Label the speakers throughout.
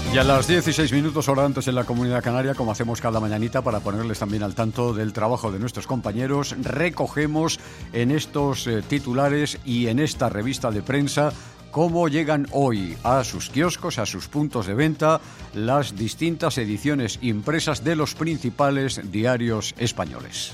Speaker 1: Y a las 16 minutos, hora antes en la Comunidad Canaria, como hacemos cada mañanita para ponerles también al tanto del trabajo de nuestros compañeros, recogemos en estos titulares y en esta revista de prensa cómo llegan hoy a sus kioscos, a sus puntos de venta, las distintas ediciones impresas de los principales diarios españoles.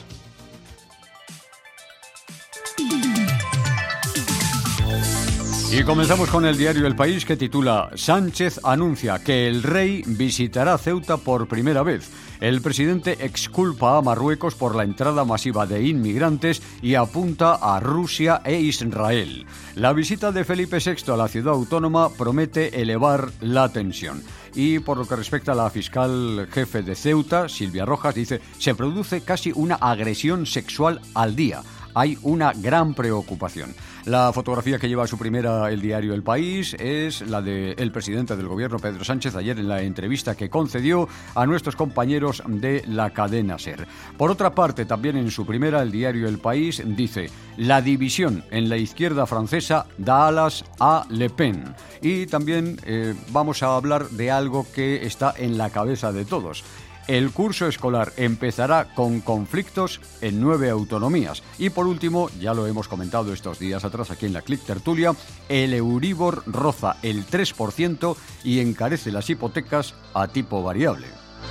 Speaker 1: Y comenzamos con el diario El País, que titula: Sánchez anuncia que el rey visitará Ceuta por primera vez. El presidente exculpa a Marruecos por la entrada masiva de inmigrantes y apunta a Rusia e Israel. La visita de Felipe VI a la ciudad autónoma promete elevar la tensión. Y por lo que respecta a la fiscal jefe de Ceuta, Silvia Rojas, dice: se produce casi una agresión sexual al día. Hay una gran preocupación. La fotografía que lleva a su primera el diario El País es la del presidente del gobierno, Pedro Sánchez, ayer en la entrevista que concedió a nuestros compañeros de la cadena SER. Por otra parte, también en su primera el diario El País dice: la división en la izquierda francesa da alas a Le Pen. Y también vamos a hablar de algo que está en la cabeza de todos. El curso escolar empezará con conflictos en 9 autonomías. Y por último, ya lo hemos comentado estos días atrás aquí en la Click Tertulia, el Euribor roza el 3% y encarece las hipotecas a tipo variable.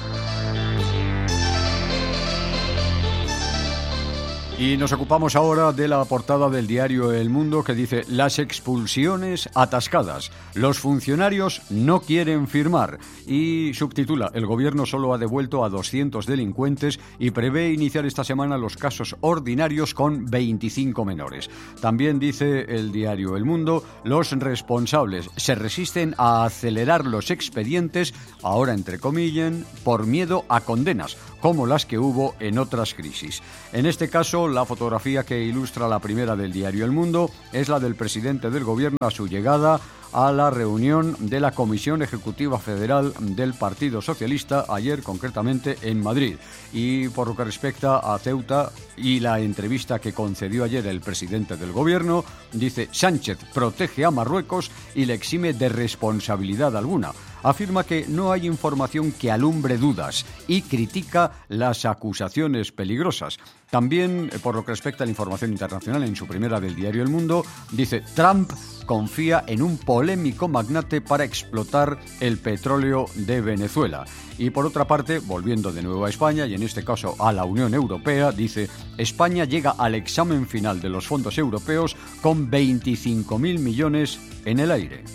Speaker 1: Y nos ocupamos ahora de la portada del diario El Mundo, que dice: las expulsiones atascadas, los funcionarios no quieren firmar. Y subtitula: el gobierno solo ha devuelto a 200 delincuentes y prevé iniciar esta semana los casos ordinarios con 25 menores. También dice el diario El Mundo: los responsables se resisten a acelerar los expedientes, ahora entrecomillen, por miedo a condenas, como las que hubo en otras crisis. En este caso, la fotografía que ilustra la primera del diario El Mundo es la del presidente del gobierno a su llegada a la reunión de la Comisión Ejecutiva Federal del Partido Socialista, ayer concretamente en Madrid. Y por lo que respecta a Ceuta y la entrevista que concedió ayer el presidente del gobierno, dice: Sánchez protege a Marruecos y le exime de responsabilidad alguna. Afirma que no hay información que alumbre dudas y critica las acusaciones peligrosas. También, por lo que respecta a la información internacional, en su primera del diario El Mundo, dice: Trump confía en un polémico magnate para explotar el petróleo de Venezuela. Y por otra parte, volviendo de nuevo a España, y en este caso a la Unión Europea, dice: España llega al examen final de los fondos europeos con 25.000 millones en el aire.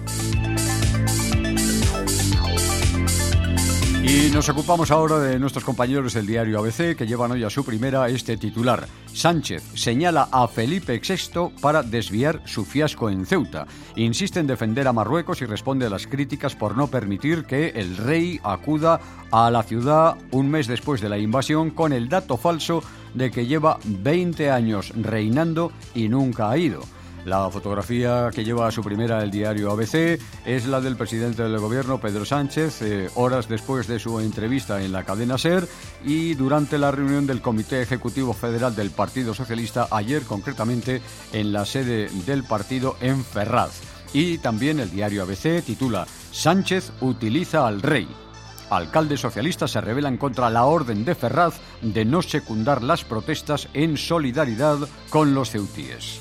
Speaker 1: Y nos ocupamos ahora de nuestros compañeros del diario ABC, que llevan hoy a su primera este titular: Sánchez señala a Felipe VI para desviar su fiasco en Ceuta. Insiste en defender a Marruecos y responde a las críticas por no permitir que el rey acuda a la ciudad un mes después de la invasión, con el dato falso de que lleva 20 años reinando y nunca ha ido. La fotografía que lleva a su primera el diario ABC es la del presidente del gobierno, Pedro Sánchez, horas después de su entrevista en la cadena SER y durante la reunión del Comité Ejecutivo Federal del Partido Socialista, ayer concretamente en la sede del partido en Ferraz. Y también el diario ABC titula: Sánchez utiliza al rey. Alcaldes socialistas se rebelan contra la orden de Ferraz de no secundar las protestas en solidaridad con los ceutíes.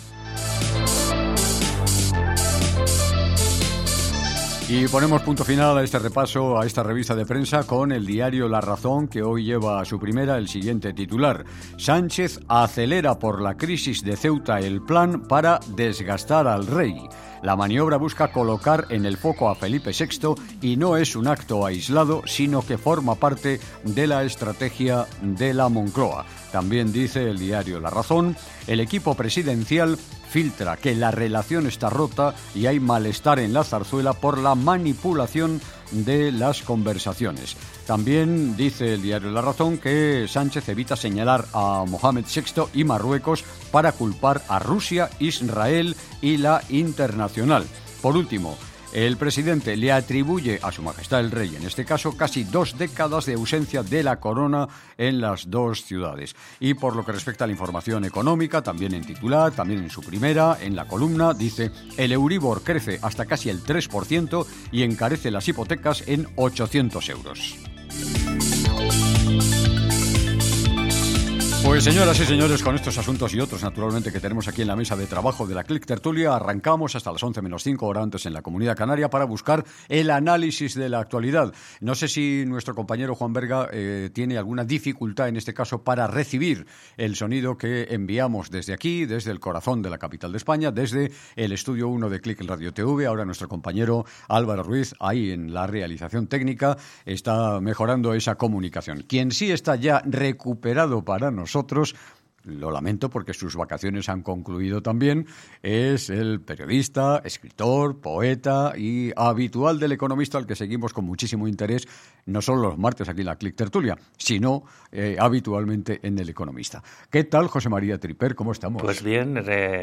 Speaker 1: Y ponemos punto final a este repaso, a esta revista de prensa, con el diario La Razón, que hoy lleva a su primera el siguiente titular: Sánchez acelera por la crisis de Ceuta el plan para desgastar al rey. La maniobra busca colocar en el foco a Felipe VI y no es un acto aislado, sino que forma parte de la estrategia de la Moncloa. También dice el diario La Razón: el equipo presidencial filtra que la relación está rota y hay malestar en la zarzuela por la manipulación de las conversaciones. También dice el diario La Razón que Sánchez evita señalar a Mohamed VI y Marruecos para culpar a Rusia, Israel y la internacional. Por último, El presidente le atribuye a Su Majestad el Rey, en este caso, casi 2 décadas de ausencia de la corona en las dos ciudades. Y por lo que respecta a la información económica, también en titular, también en su primera, en la columna, dice: el Euribor crece hasta casi el 3% y encarece las hipotecas en 800 euros. Pues señoras y señores, con estos asuntos y otros, naturalmente, que tenemos aquí en la mesa de trabajo de la Click Tertulia, arrancamos hasta las 11 menos 5, hora antes en la Comunidad Canaria, para buscar el análisis de la actualidad. No sé si nuestro compañero Juan Berga tiene alguna dificultad, en este caso, para recibir el sonido que enviamos desde aquí, desde el corazón de la capital de España, desde el Estudio 1 de Click Radio TV. Ahora nuestro compañero Álvaro Ruiz, ahí en la realización técnica, está mejorando esa comunicación. Quien sí está ya recuperado para nosotros, lo lamento porque sus vacaciones han concluido también, es el periodista, escritor, poeta y habitual del Economista, al que seguimos con muchísimo interés, no solo los martes aquí en la Click Tertulia, sino habitualmente en el Economista. ¿Qué tal, José María Triper? ¿Cómo estamos?
Speaker 2: Pues bien,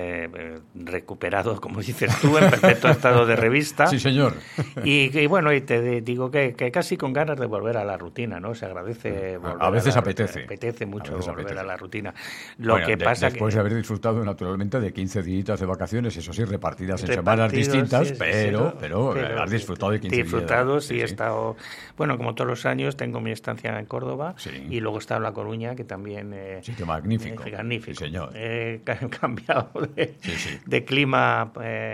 Speaker 2: recuperado, como dices tú, en perfecto estado de revista.
Speaker 1: Sí, señor.
Speaker 2: Y bueno, y te digo que casi con ganas de volver a la rutina, ¿no? Se agradece volver
Speaker 1: a veces apetece.
Speaker 2: Apetece mucho volver a la rutina.
Speaker 1: Después de haber disfrutado naturalmente de 15 días de vacaciones, eso sí, repartidas en semanas distintas, sí, pero has disfrutado de 15 días.
Speaker 2: Disfrutado, sí, he estado, bueno, como todos los años, tengo mi estancia en Córdoba, sí, y luego he estado en La Coruña, que también...
Speaker 1: sitio magnífico.
Speaker 2: Magnífico.
Speaker 1: Sí, señor.
Speaker 2: He cambiado de clima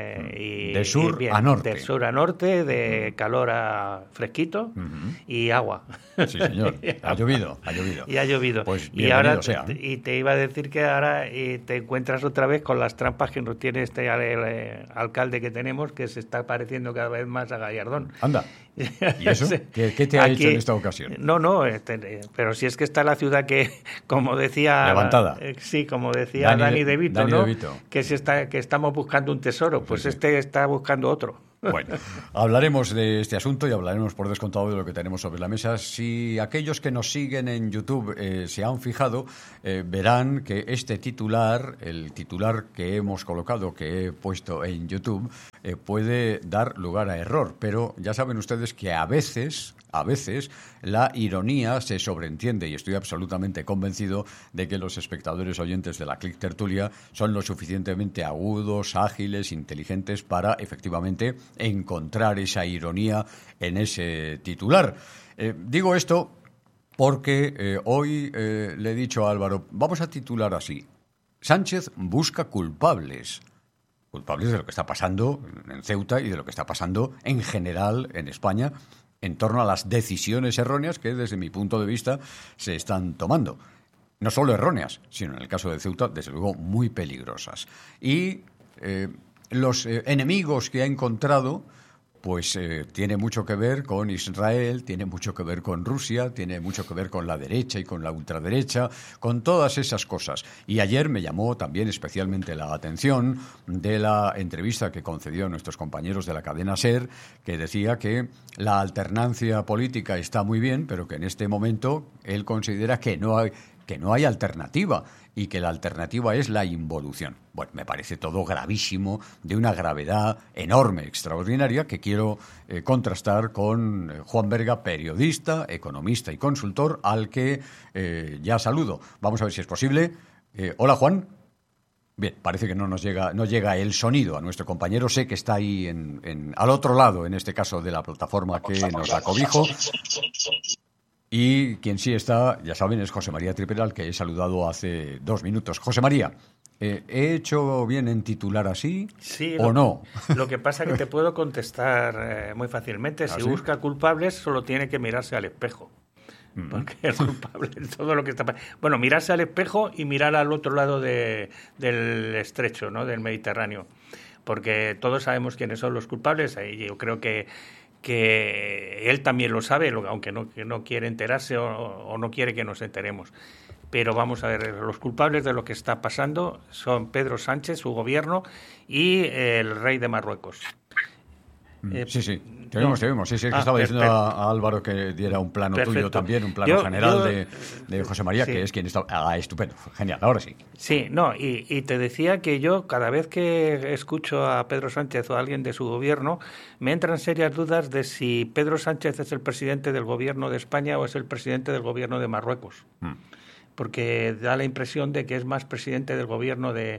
Speaker 1: de sur a norte.
Speaker 2: De sur a norte, de calor a fresquito y agua.
Speaker 1: Sí, señor. Ha llovido.
Speaker 2: Y ha llovido.
Speaker 1: Pues
Speaker 2: y ahora te iba a decir que ahora te encuentras otra vez con las trampas que nos tiene este alcalde que tenemos, que se está pareciendo cada vez más a Gallardón.
Speaker 1: Anda. ¿Y eso? ¿Qué te ha hecho en esta ocasión?
Speaker 2: No, pero si es que está la ciudad que, como decía...
Speaker 1: Levantada.
Speaker 2: Sí, como decía Dani De Vito,
Speaker 1: Dani
Speaker 2: ¿no?
Speaker 1: De Vito.
Speaker 2: Que estamos buscando un tesoro, pues sí. Este está buscando otro.
Speaker 1: Bueno, hablaremos de este asunto y hablaremos por descontado de lo que tenemos sobre la mesa. Si aquellos que nos siguen en YouTube se han fijado, verán que este titular, el titular que hemos colocado, que he puesto en YouTube, puede dar lugar a error. Pero ya saben ustedes que a veces la ironía se sobreentiende, y estoy absolutamente convencido de que los espectadores oyentes de la Click Tertulia son lo suficientemente agudos, ágiles, inteligentes para efectivamente encontrar esa ironía en ese titular. Digo esto porque hoy le he dicho a Álvaro, vamos a titular así: Sánchez busca culpables de lo que está pasando en Ceuta y de lo que está pasando en general en España en torno a las decisiones erróneas que, desde mi punto de vista, se están tomando. No solo erróneas, sino en el caso de Ceuta, desde luego, muy peligrosas. Y los enemigos que ha encontrado, pues tiene mucho que ver con Israel, tiene mucho que ver con Rusia, tiene mucho que ver con la derecha y con la ultraderecha, con todas esas cosas. Y ayer me llamó también especialmente la atención de la entrevista que concedió a nuestros compañeros de la cadena SER, que decía que la alternancia política está muy bien, pero que en este momento él considera que no hay alternativa y que la alternativa es la involución. Bueno, me parece todo gravísimo, de una gravedad enorme, extraordinaria, que quiero contrastar con Juan Berga, periodista, economista y consultor, al que ya saludo. Vamos a ver si es posible. Hola, Juan. Bien, parece que no llega el sonido a nuestro compañero. Sé que está ahí al otro lado, en este caso, de la plataforma que nos acobijo. Y quien sí está, ya saben, es José María Triper, al que he saludado hace 2 minutos. José María, ¿he hecho bien en titular así o no?
Speaker 2: Lo que pasa es que te puedo contestar muy fácilmente. Si busca culpables, solo tiene que mirarse al espejo. Porque es culpable de todo lo que está pasando. Bueno, mirarse al espejo y mirar al otro lado del estrecho, ¿no? Del Mediterráneo. Porque todos sabemos quiénes son los culpables. Y yo creo que él también lo sabe, aunque no quiere enterarse o no quiere que nos enteremos. Pero vamos a ver, los culpables de lo que está pasando son Pedro Sánchez, su gobierno, y el rey de Marruecos.
Speaker 1: Sí. Te vemos. Sí, es que estaba diciendo a Álvaro que diera un plano tuyo también, un plano general de José María, que es quien está... estupendo, genial, ahora sí.
Speaker 2: Sí, no, y te decía que yo cada vez que escucho a Pedro Sánchez o a alguien de su gobierno, me entran serias dudas de si Pedro Sánchez es el presidente del gobierno de España o es el presidente del gobierno de Marruecos. Porque da la impresión de que es más presidente del gobierno de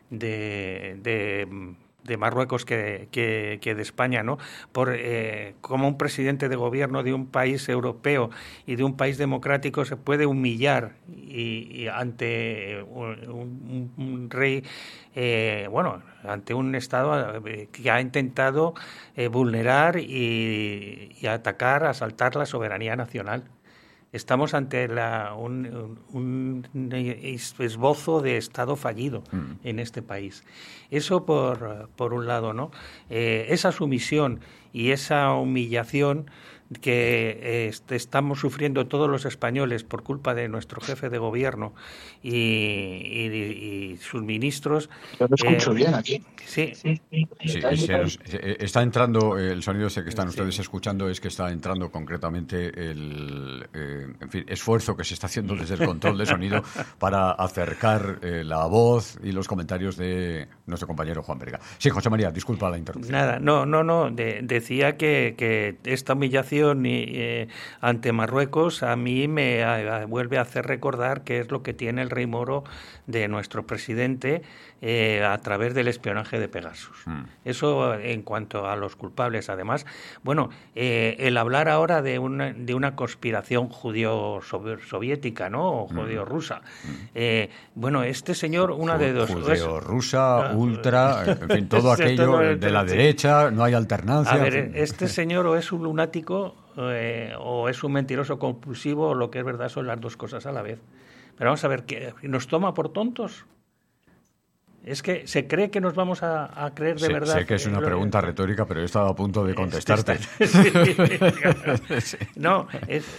Speaker 2: Marruecos que de España, ¿no? Como un presidente de gobierno de un país europeo y de un país democrático se puede humillar y ante un rey, ante un Estado que ha intentado vulnerar y atacar, asaltar la soberanía nacional. Estamos ante un esbozo de Estado fallido en este país. Eso por un lado, ¿no? Esa sumisión y esa humillación que estamos sufriendo todos los españoles por culpa de nuestro jefe de gobierno y sus ministros.
Speaker 3: Yo lo escucho bien aquí.
Speaker 2: Sí.
Speaker 1: Está entrando el sonido ese que están ustedes escuchando, es que está entrando concretamente el esfuerzo que se está haciendo desde el control de sonido para acercar la voz y los comentarios de nuestro compañero Juan Berga. Sí, José María, disculpa la interrupción.
Speaker 2: Nada, no. Decía que esta humillación ante Marruecos a mí me vuelve a hacer recordar qué es lo que tiene el rey moro de nuestro presidente a través del espionaje de Pegasus. Eso en cuanto a los culpables. Además, el hablar ahora de una conspiración judío-soviética, ¿no? O judío-rusa. Este señor, una de dos...
Speaker 1: Judío-rusa, ultra, en fin, todo aquello de la derecha, no hay alternancia.
Speaker 2: A ver, este señor o es un lunático o es un mentiroso compulsivo, o lo que es verdad son las dos cosas a la vez. Pero vamos a ver, ¿nos toma por tontos? Es que se cree que nos vamos a creer de verdad.
Speaker 1: Sé que es una pregunta retórica, pero he estado a punto de contestarte.
Speaker 2: No,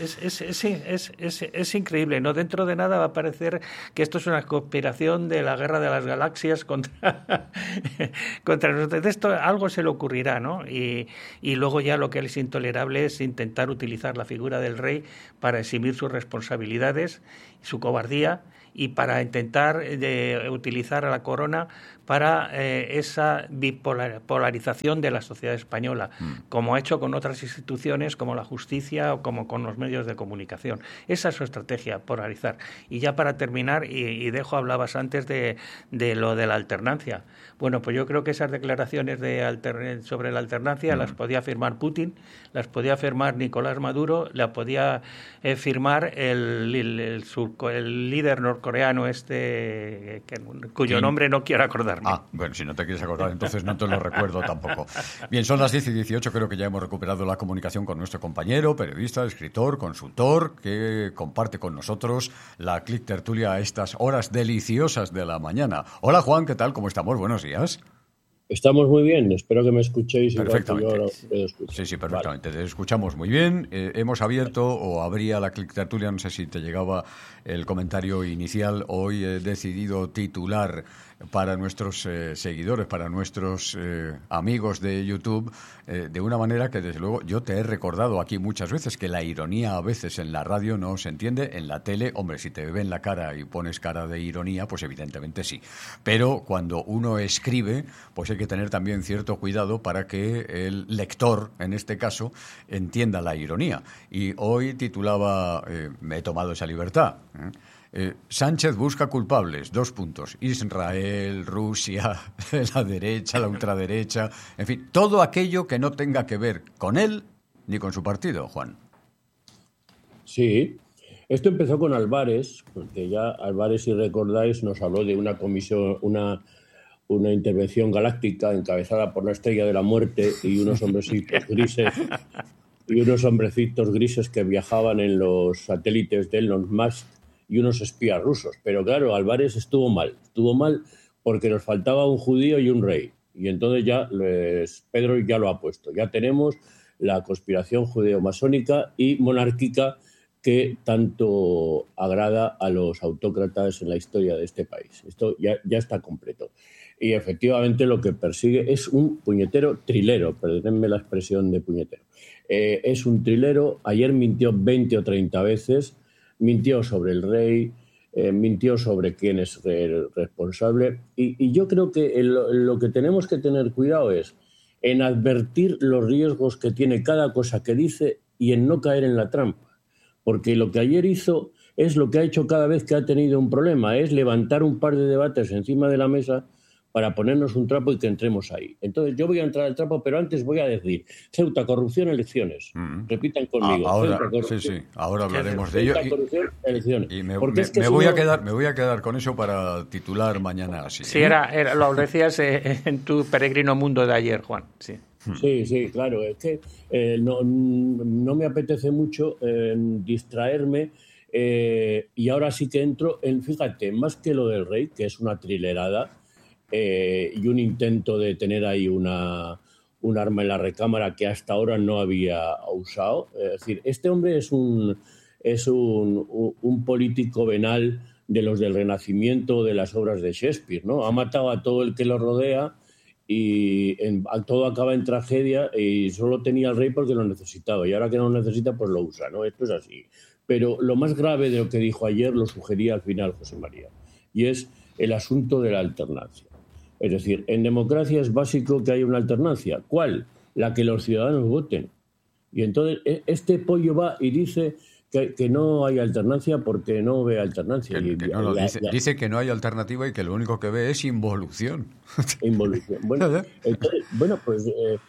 Speaker 2: es increíble, ¿no? Dentro de nada va a parecer que esto es una conspiración de la guerra de las galaxias contra nosotros. De esto algo se le ocurrirá, ¿no? Y luego ya lo que es intolerable es intentar utilizar la figura del rey para eximir sus responsabilidades, su cobardía, y para intentar utilizar a la corona para esa bipolarización de la sociedad española, como ha hecho con otras instituciones como la justicia o como con los medios de comunicación. Esa es su estrategia, polarizar. Y ya para terminar, y hablabas antes de lo de la alternancia. Bueno, pues yo creo que esas declaraciones sobre la alternancia las podía firmar Putin, las podía firmar Nicolás Maduro, las podía firmar el líder norcoreano cuyo nombre no quiero acordarme.
Speaker 1: Bueno, si no te quieres acordar, entonces no te lo recuerdo tampoco. Bien, son las 10:18, creo que ya hemos recuperado la comunicación con nuestro compañero, periodista, escritor, consultor, que comparte con nosotros la Clic Tertulia a estas horas deliciosas de la mañana. Hola Juan, ¿qué tal? ¿Cómo estamos? Buenos días.
Speaker 4: Estamos muy bien, espero que me escuchéis.
Speaker 1: Perfectamente. Sí, perfectamente. Vale. Te escuchamos muy bien. Hemos abierto, o abría la Clic Tertulia, no sé si te llegaba el comentario inicial. Hoy he decidido titular para nuestros seguidores, para nuestros amigos de YouTube, de una manera que desde luego yo te he recordado aquí muchas veces, que la ironía a veces en la radio no se entiende, en la tele, hombre, si te ven la cara y pones cara de ironía, pues evidentemente sí, pero cuando uno escribe, pues hay que tener también cierto cuidado para que el lector, en este caso, entienda la ironía. Y hoy titulaba, me he tomado esa libertad, Sánchez busca culpables, : Israel, Rusia, la derecha, la ultraderecha, en fin, todo aquello que no tenga que ver con él ni con su partido, Juan.
Speaker 4: Sí, esto empezó con Álvarez, porque ya Álvarez, si recordáis, nos habló de una comisión, una intervención galáctica encabezada por la Estrella de la Muerte y unos hombrecitos grises que viajaban en los satélites de Elon Musk y unos espías rusos. Pero claro, Álvarez estuvo mal porque nos faltaba un judío y un rey. Y entonces Pedro ya lo ha puesto. Ya tenemos la conspiración judeo-masónica y monárquica que tanto agrada a los autócratas en la historia de este país. Esto ya está completo. Y efectivamente lo que persigue es un puñetero trilero, perdónenme la expresión de puñetero. Es un trilero, ayer mintió 20 o 30 veces, mintió sobre el rey, mintió sobre quién es el responsable. Y yo creo que lo que tenemos que tener cuidado es en advertir los riesgos que tiene cada cosa que dice y en no caer en la trampa. Porque lo que ayer hizo es lo que ha hecho cada vez que ha tenido un problema, es levantar un par de debates encima de la mesa para ponernos un trapo y que entremos ahí. Entonces yo voy a entrar al trapo, pero antes voy a decir, Ceuta, corrupción, elecciones. Repitan conmigo.
Speaker 1: Ahora,
Speaker 4: Ceuta,
Speaker 1: sí, ahora hablaremos de ello.
Speaker 4: Ceuta, corrupción, elecciones.
Speaker 1: Y me voy a quedar con eso para titular mañana así.
Speaker 2: Sí, lo decías en tu peregrino mundo de ayer, Juan. Sí.
Speaker 4: Sí, claro. Es que no me apetece mucho distraerme y ahora sí que entro en, fíjate, más que lo del rey, que es una trilerada y un intento de tener ahí un arma en la recámara que hasta ahora no había usado. Es decir, este hombre es un político venal de los del Renacimiento, de las obras de Shakespeare, ¿no? Ha matado a todo el que lo rodea y todo acaba en tragedia y solo tenía al rey porque lo necesitaba y ahora que no lo necesita pues lo usa, ¿no? Esto es así. Pero lo más grave de lo que dijo ayer lo sugería al final José María y es el asunto de la alternancia. Es decir, en democracia es básico que haya una alternancia. ¿Cuál? La que los ciudadanos voten. Y entonces este pollo va y dice que no hay alternancia porque no ve alternancia.
Speaker 1: Dice que no hay alternativa y que lo único que ve es involución.
Speaker 4: Involución. Bueno, pues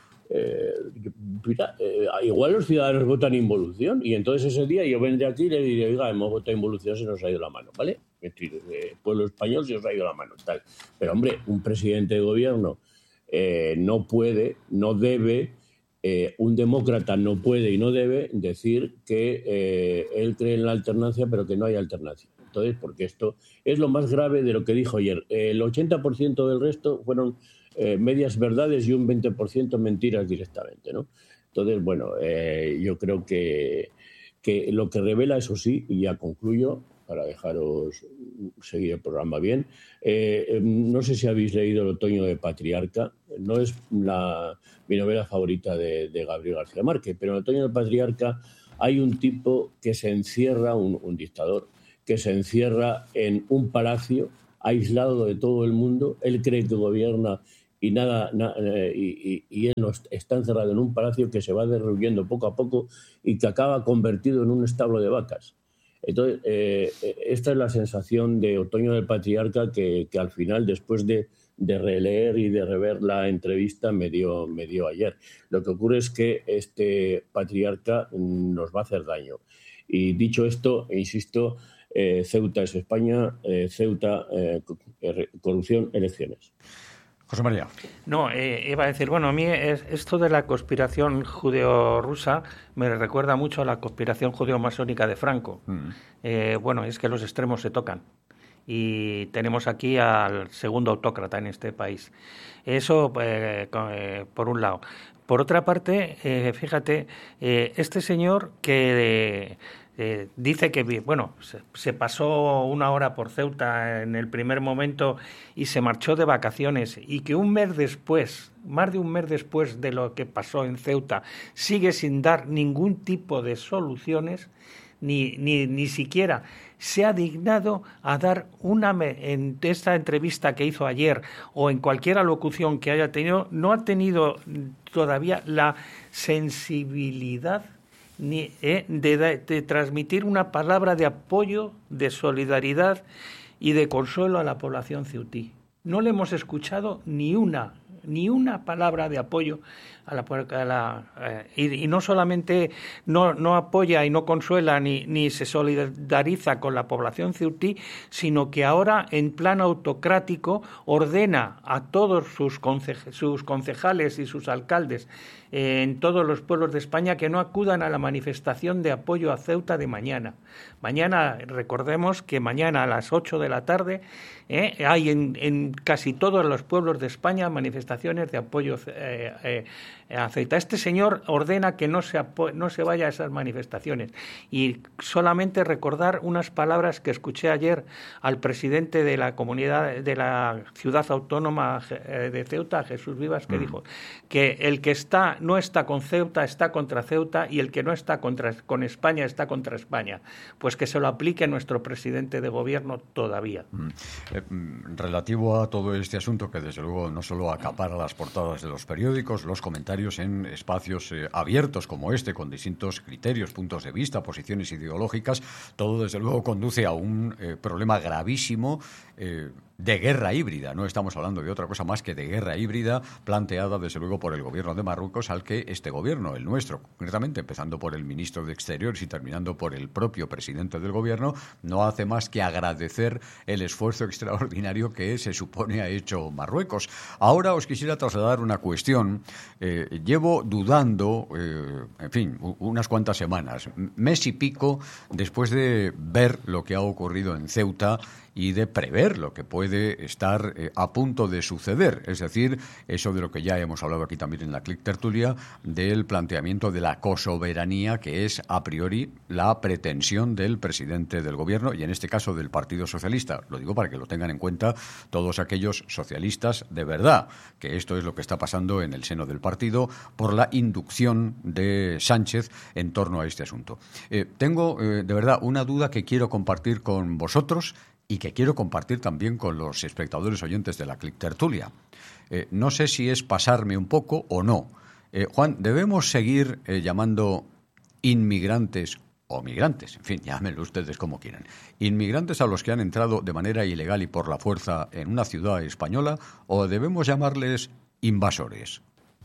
Speaker 4: igual los ciudadanos votan involución y entonces ese día yo vendré aquí y le diré, oiga, hemos votado involución, se nos ha ido la mano, ¿vale? El pueblo español se nos ha ido la mano, tal. Pero hombre, un presidente de gobierno no puede, no debe, un demócrata no puede y no debe decir que él cree en la alternancia pero que no hay alternancia. Entonces, porque esto es lo más grave de lo que dijo ayer. El 80% del resto fueron medias verdades y un 20% mentiras directamente, ¿no? Entonces, bueno, yo creo que lo que revela, eso sí, y ya concluyo, para dejaros seguir el programa bien, no sé si habéis leído El otoño de Patriarca, no es mi novela favorita de Gabriel García Márquez, pero en El otoño de Patriarca hay un tipo que se encierra, un dictador, que se encierra en un palacio aislado de todo el mundo, él cree que gobierna y y él está encerrado en un palacio que se va derruyendo poco a poco y que acaba convertido en un establo de vacas. Entonces, esta es la sensación de Otoño del Patriarca que al final, después de releer y de rever la entrevista, me dio ayer. Lo que ocurre es que este patriarca nos va a hacer daño. Y dicho esto, insisto, Ceuta es España, Ceuta, corrupción, elecciones.
Speaker 1: José María.
Speaker 2: No, iba a decir, bueno, a mí esto de la conspiración judeo-rusa me recuerda mucho a la conspiración judeo-masónica de Franco. Bueno, es que los extremos se tocan y tenemos aquí al segundo autócrata en este país. Eso por un lado. Por otra parte, fíjate, este señor que... dice que, bueno, se pasó una hora por Ceuta en el primer momento y se marchó de vacaciones y que un mes después, más de un mes después de lo que pasó en Ceuta, sigue sin dar ningún tipo de soluciones, ni siquiera se ha dignado a dar en esta entrevista que hizo ayer o en cualquier alocución que haya tenido, no ha tenido todavía la sensibilidad de transmitir una palabra de apoyo, de solidaridad y de consuelo a la población ceutí. No le hemos escuchado ni una palabra de apoyo y no solamente no apoya y no consuela ni se solidariza con la población ceutí, sino que ahora en plan autocrático ordena a todos sus concejales y sus alcaldes en todos los pueblos de España que no acudan a la manifestación de apoyo a Ceuta de mañana. Mañana, recordemos que mañana a las 8 de la tarde hay en casi todos los pueblos de España manifestaciones de apoyo a Ceuta. Este señor ordena que no se vaya a esas manifestaciones. Y solamente recordar unas palabras que escuché ayer al presidente de la comunidad, de la ciudad autónoma de Ceuta, Jesús Vivas, que dijo que el que no está con Ceuta está contra Ceuta, y el que no está con España está contra España. Pues que se lo aplique nuestro presidente de gobierno todavía.
Speaker 1: Relativo a todo este asunto, que desde luego no solo acapara las portadas de los periódicos, los comentarios en espacios abiertos como este, con distintos criterios, puntos de vista, posiciones ideológicas, todo desde luego conduce a un problema gravísimo de guerra híbrida. No estamos hablando de otra cosa más que de guerra híbrida planteada desde luego por el gobierno de Marruecos, al que este gobierno, el nuestro, concretamente empezando por el ministro de Exteriores y terminando por el propio presidente del gobierno, no hace más que agradecer el esfuerzo extraordinario que se supone ha hecho Marruecos. Ahora os quisiera trasladar una cuestión. Llevo dudando, en fin, unas cuantas semanas, mes y pico, después de ver lo que ha ocurrido en Ceuta y de prever lo que puede estar a punto de suceder. Es decir, eso de lo que ya hemos hablado aquí también en la Clic Tertulia, del planteamiento de la cosoberanía, que es a priori la pretensión del presidente del gobierno y en este caso del Partido Socialista. Lo digo para que lo tengan en cuenta todos aquellos socialistas de verdad, que esto es lo que está pasando en el seno del partido por la inducción de Sánchez en torno a este asunto. Tengo de verdad una duda que quiero compartir con vosotros y que quiero compartir también con los espectadores oyentes de la Clic Tertulia. No sé si es pasarme un poco o no. Juan, ¿debemos seguir llamando inmigrantes o migrantes? En fin, llámenlo ustedes como quieran. ¿Inmigrantes a los que han entrado de manera ilegal y por la fuerza en una ciudad española, o debemos llamarles invasores?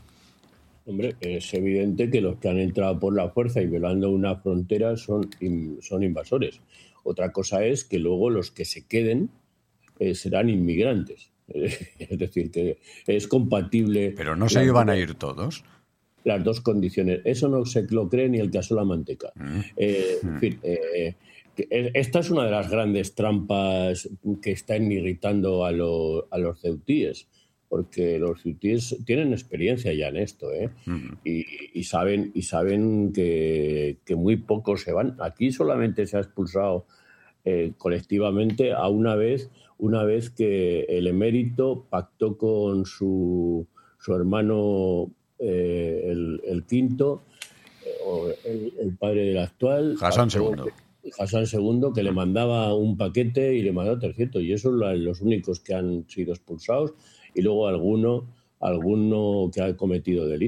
Speaker 4: Hombre, es evidente que los que han entrado por la fuerza y violando una frontera son invasores. Otra cosa es que luego los que se queden serán inmigrantes. Es decir, que es compatible...
Speaker 1: Pero no se iban a ir todos.
Speaker 4: Las dos condiciones. Eso no se lo cree ni el que asó la manteca. En fin, esta es una de las grandes trampas que están irritando a los ceutíes, porque los ceutíes tienen experiencia ya en esto, y saben que muy pocos se van. Aquí solamente se ha expulsado colectivamente a una vez que el emérito pactó con su hermano el quinto, el padre del actual,
Speaker 1: Hassan II,
Speaker 4: que le mandaba un paquete y le mandaba 300, y esos son los únicos que han sido expulsados, y luego alguno que ha cometido delito.